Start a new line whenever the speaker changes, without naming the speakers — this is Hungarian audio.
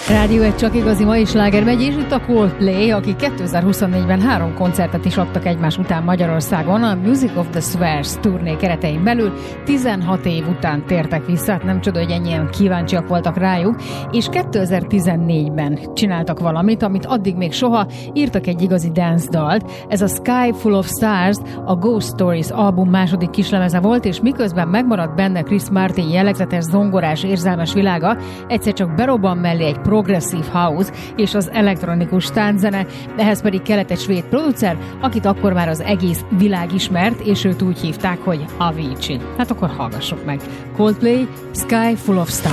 Rádió egy csak igazi mai sláger megy, és itt a Coldplay, akik 2024-ben 3 koncertet is adtak egymás után Magyarországon a Music of the Spheres turné keretein belül. 16 év után tértek vissza, hát nem csoda, hogy ennyien kíváncsiak voltak rájuk, és 2014-ben csináltak valamit, amit addig még soha, írtak egy igazi dance dalt. Ez a Sky Full of Stars, a Ghost Stories album második kislemeze volt, és miközben megmaradt benne Chris Martin jellegzetes zongorás érzelmes világa, egyszer csak berobban mellé egy progresszív house és az elektronikus tánczene, ehhez pedig kellett egy svéd producer, akit akkor már az egész világ ismert, és őt úgy hívták, hogy Avicii. Hát akkor hallgassuk meg. Coldplay, Sky Full of Stars.